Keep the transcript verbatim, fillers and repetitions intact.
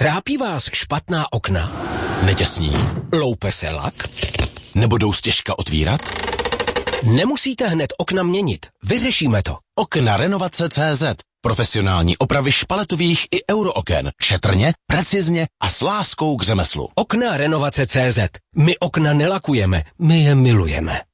Trápí vás špatná okna? Netěsní? Loupe se lak? Nebudou stěžka otvírat? Nemusíte hned okna měnit. Vyřešíme to. Okna Renovace tečka cé zet. Profesionální opravy špaletových i eurooken. Šetrně, precizně a s láskou k řemeslu. Okna Renovace tečka cé zet. My okna nelakujeme, my je milujeme.